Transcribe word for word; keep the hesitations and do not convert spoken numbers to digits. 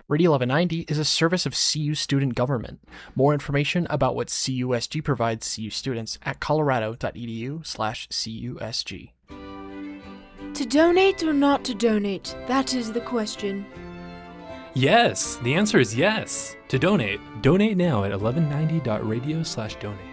Radio eleven ninety is a service of C U student government. More information about what C U S G provides C U students at colorado.edu slash CUSG. To donate or not to donate? That is the question. Yes, the answer is yes. To donate, donate now at eleven ninety dot radio slash donate.